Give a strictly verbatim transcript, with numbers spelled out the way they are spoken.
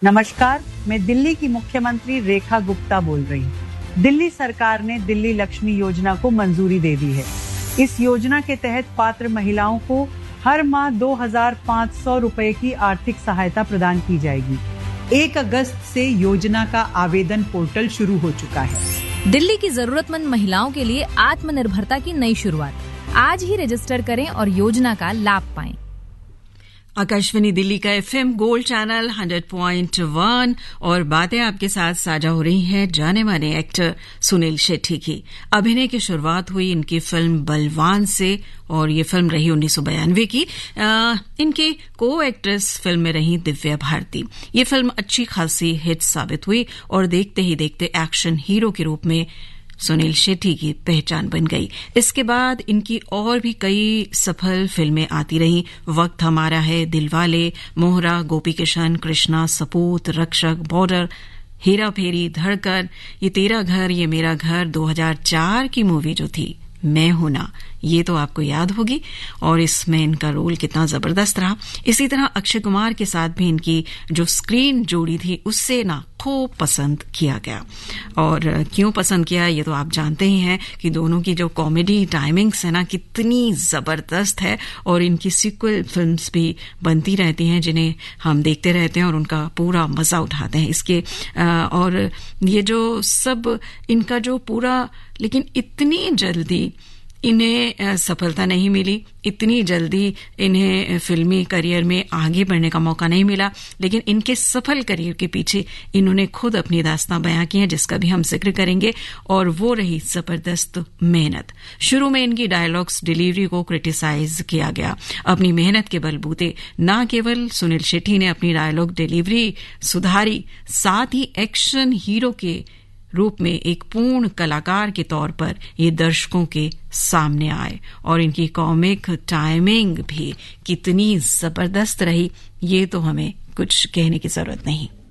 नमस्कार, मैं दिल्ली की मुख्यमंत्री रेखा गुप्ता बोल रही हूँ। दिल्ली सरकार ने दिल्ली लक्ष्मी योजना को मंजूरी दे दी है। इस योजना के तहत पात्र महिलाओं को हर माह दो हजार पाँच सौ रुपए की आर्थिक सहायता प्रदान की जाएगी। एक अगस्त से योजना का आवेदन पोर्टल शुरू हो चुका है। दिल्ली की जरूरतमंद महिलाओं के लिए आत्मनिर्भरता की नई शुरुआत। आज ही रजिस्टर करें और योजना का लाभ पाएं। आकाशवाणी दिल्ली का FM gold channel hundred point one और बातें आपके साथ साझा हो रही हैं जाने माने एक्टर सुनील शेट्टी की। अभिनय की शुरुआत हुई इनकी फिल्म बलवान से और ये फिल्म रही उन्नीस सौ बयानवे की। आ, इनकी को एक्ट्रेस फिल्म में रही दिव्या भारती। ये फिल्म अच्छी खासी हिट साबित हुई और देखते ही देखते एक्शन हीरो के रूप में सुनील शेट्टी की पहचान बन गई। इसके बाद इनकी और भी कई सफल फिल्में आती रहीं। वक्त हमारा है, दिलवाले, मोहरा, गोपी किशन, कृष्णा, सपूत, रक्षक, बॉर्डर, हेरा फेरी, धड़कन, ये तेरा घर ये मेरा घर, दो हज़ार चार की मूवी जो थी मैं हूं ना, ये तो आपको याद होगी और इसमें इनका रोल कितना जबरदस्त रहा। इसी तरह अक्षय कुमार के साथ भी इनकी जो स्क्रीन जोड़ी थी उससे ना खूब पसंद किया गया। और क्यों पसंद किया ये तो आप जानते ही हैं कि दोनों की जो कॉमेडी टाइमिंग्स है ना कितनी जबरदस्त है और इनकी सीक्वल फिल्म्स भी बनती रहती हैं जिन्हें हम देखते रहते हैं और उनका पूरा मजा उठाते हैं। इसके और ये जो सब इनका जो पूरा, लेकिन इतनी जल्दी इन्हें सफलता नहीं मिली, इतनी जल्दी इन्हें फिल्मी करियर में आगे बढ़ने का मौका नहीं मिला, लेकिन इनके सफल करियर के पीछे इन्होंने खुद अपनी दास्तां बयां की है जिसका भी हम जिक्र करेंगे और वो रही जबरदस्त मेहनत। शुरू में इनकी डायलॉग्स डिलीवरी को क्रिटिसाइज किया गया। अपनी मेहनत के बलबूते न केवल सुनील शेट्टी ने अपनी डायलॉग डिलीवरी सुधारी, साथ ही एक्शन हीरो के रूप में एक पूर्ण कलाकार के तौर पर ये दर्शकों के सामने आए और इनकी कॉमिक टाइमिंग भी कितनी जबरदस्त रही ये तो हमें कुछ कहने की जरूरत नहीं।